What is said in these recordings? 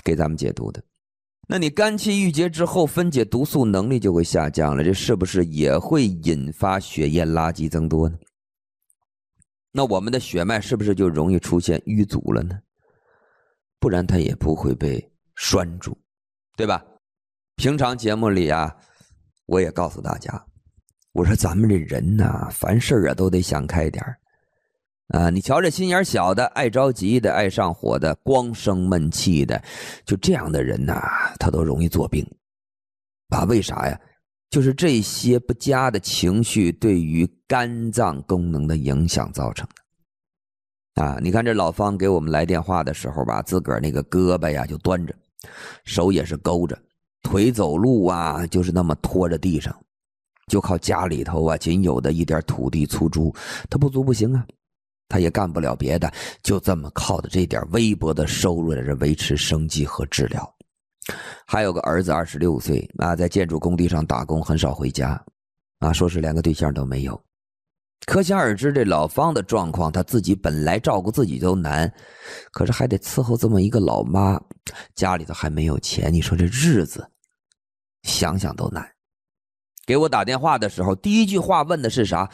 给咱们解毒的。那你肝气郁结之后，分解毒素能力就会下降了，这是不是也会引发血液垃圾增多呢？那我们的血脉是不是就容易出现淤阻了呢？不然它也不会被拴住，对吧？平常节目里啊，我也告诉大家，我说咱们这人呐，凡事啊都得想开点啊！你瞧这心眼小的、爱着急的、爱上火的、光生闷气的，就这样的人呐，他都容易作病啊！为啥呀？就是这些不佳的情绪对于肝脏功能的影响造成的啊！你看这老方给我们来电话的时候吧，自个儿那个胳膊呀就端着，手也是勾着，腿走路啊就是那么拖着地上，就靠家里头啊仅有的一点土地粗猪，他不足不行啊。他也干不了别的，就这么靠着这点微薄的收入在这维持生计和治疗。还有个儿子26岁啊，在建筑工地上打工，很少回家啊，说是连个对象都没有。可想而知，这老方的状况，他自己本来照顾自己都难，可是还得伺候这么一个老妈，家里头还没有钱，你说这日子想想都难。给我打电话的时候，第一句话问的是啥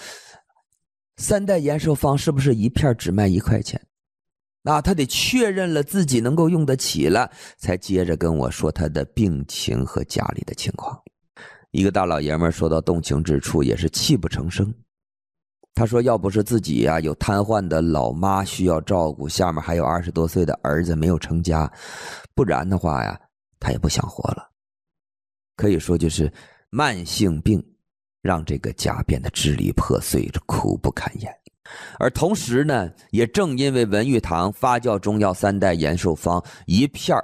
？3代延寿方是不是一片只卖1块钱？他得确认了自己能够用得起了，才接着跟我说他的病情和家里的情况。一个大老爷们说到动情之处，也是泣不成声。他说要不是自己呀有瘫痪的老妈需要照顾，下面还有20多岁的儿子没有成家，不然的话呀，他也不想活了。可以说就是慢性病让这个家变得支离破碎，苦不堪言。而同时呢，也正因为文玉堂发酵中药3代延寿方一片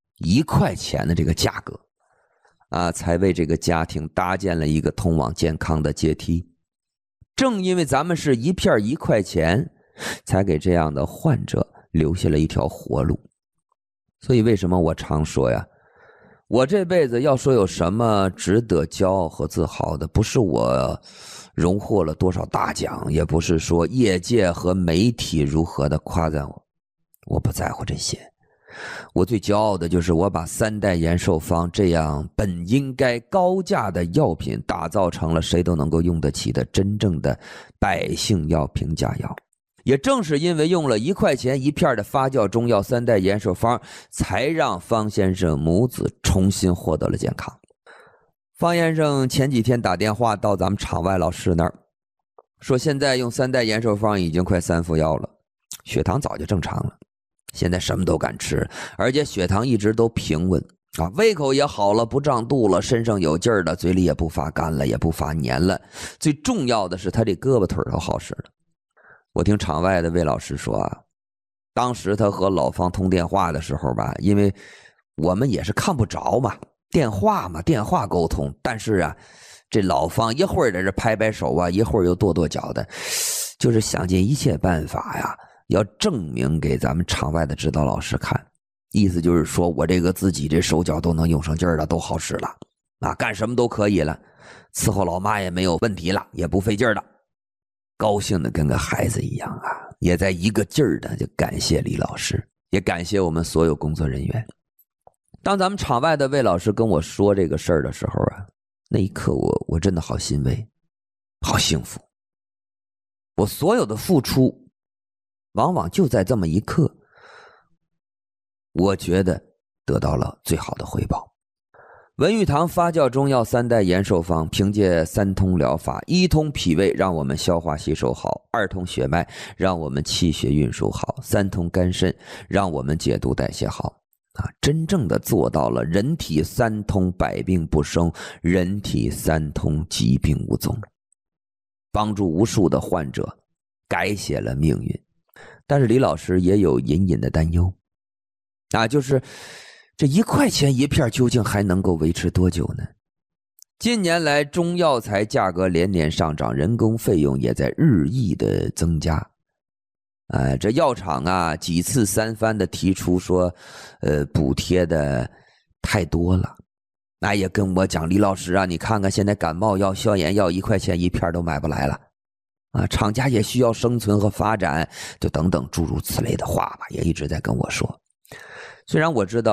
1块钱的这个价格才为这个家庭搭建了一个通往健康的阶梯。正因为咱们是一片1块钱，才给这样的患者留下了一条活路。所以为什么我常说呀，我这辈子要说有什么值得骄傲和自豪的，不是我荣获了多少大奖，也不是说业界和媒体如何的夸赞我不在乎这些。我最骄傲的就是我把3代延寿方这样本应该高价的药品打造成了谁都能够用得起的真正的百姓药平价药。也正是因为用了1块钱一片的发酵中药3代延寿方，才让方先生母子重新获得了健康。方先生前几天打电话到咱们场外老师那儿，说现在用3代延寿方已经快3副药了，血糖早就正常了，现在什么都敢吃，而且血糖一直都平稳胃口也好了，不胀肚了，身上有劲儿了，嘴里也不发干了，也不发黏了，最重要的是他这胳膊腿都好使了。我听场外的魏老师说当时他和老方通电话的时候吧，因为我们也是看不着嘛，电话沟通，但是这老方一会儿在这拍拍手一会儿又跺跺脚的，就是想尽一切办法要证明给咱们场外的指导老师看，意思就是说我这个自己这手脚都能用上劲儿了，都好使了干什么都可以了，伺候老妈也没有问题了，也不费劲儿了，高兴的跟个孩子一样也在一个劲儿的就感谢李老师，也感谢我们所有工作人员。当咱们场外的魏老师跟我说这个事儿的时候那一刻我真的好欣慰，好幸福。我所有的付出往往就在这么一刻，我觉得得到了最好的回报。文玉堂发酵中药3代延寿方，凭借3通疗法，1通脾胃让我们消化吸收好，2通血脉让我们气血运输好，3通肝肾让我们解毒代谢好真正的做到了人体3通百病不生，人体3通疾病无踪，帮助无数的患者改写了命运。但是李老师也有隐隐的担忧就是这1块钱一片究竟还能够维持多久呢？近年来中药材价格连年上涨，人工费用也在日益的增加这药厂几次3番的提出说补贴的太多了，也跟我讲，李老师你看看现在感冒药消炎药1块钱一片都买不来了厂家也需要生存和发展，就等等诸如此类的话吧，也一直在跟我说。虽然我知道